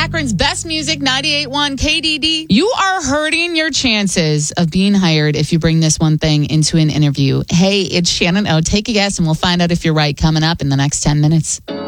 Akron's best music, 98.1 KDD. You are hurting your chances of being hired if you bring this one thing into an interview. Hey, it's Shannon O. Take a guess and we'll find out if you're right coming up in the next 10 minutes.